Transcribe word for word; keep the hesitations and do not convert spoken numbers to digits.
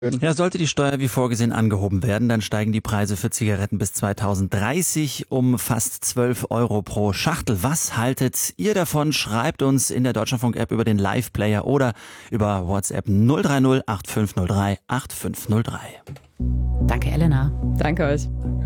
Ja, sollte die Steuer wie vorgesehen angehoben werden, dann steigen die Preise für Zigaretten bis zweitausenddreißig um fast zwölf Euro pro Schachtel. Was haltet ihr davon? Schreibt uns in der Deutschlandfunk-App über den Live-Player oder über WhatsApp null drei null acht fünf null drei acht fünf null drei. Danke, Elena. Danke euch.